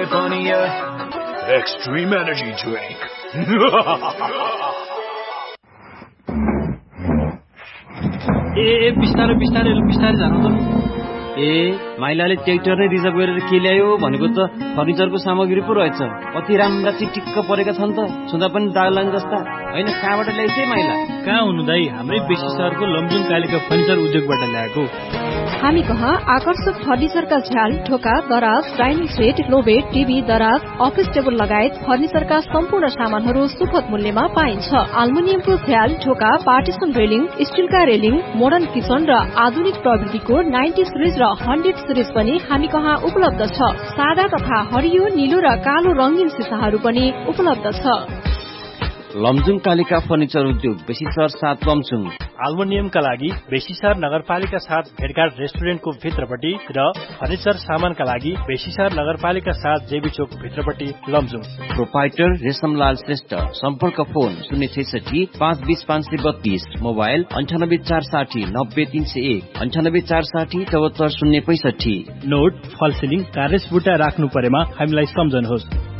California Extreme Energy Drink. बिस्तारै जानु त। माइलाले ट्र्याक्टर नै रिजर्भ गरेर के ल्यायो भनेको त फर्निचरको सामग्री पो रहेछ। कति राम्रा चिटिक्क परेका छन् त, छुँदा पनि दाग लाग्ने जस्ता। हैन, कहाँबाट ल्याइछे माइला? कहाँ हुनु दाइ, हाम्रै बेसी शहरको लमजुङ कालिका फर्निचर उद्योगबाट ल्याएको। हामी कहाँ आकर्षक फर्निचरका झ्याल, ढोका, दराज, डाइनिङ सेट, लोबेड, टिभी, दराज, अफिस टेबल लगायत फर्निचरका सम्पूर्ण सामानहरू सुपथ मूल्यमा पाइन्छ। एल्युमिनियमको झ्याल, ढोका, partition railing, स्टिलका railing, modern kitchen र आधुनिक प्रविधिको 90 सिरिज र 100 सिरिज पनि हामी कहाँ उपलब्ध छ। सादा तथा हरियो, नीलो र कालो रंगीन सिसाहरू पनि उपलब्ध छ। लमजुङ कालिका फर्निचर उद्योग, बेसी शहर 7 लमजुङ। एल्युमिनियमका लागि बेसीशहर नगरपालिका 7 भेटघाट रेस्टुरेन्टको भित्रपट्टि र फर्निचर सामानका लागि बेसीशहर नगरपालिका 7 जेबी चोक भित्रपट्टि लमजुङ। प्रोपाइटर रेशमलाल श्रेष्ठ। सम्पर्क फोन 066 520 532, मोबाइल 98 460 90 301, 98 460 74 065। नोट, फल सिलिङ, कार्नेस बुट्टा राख्नु परेमा हामीलाई सम्झनुहोस्।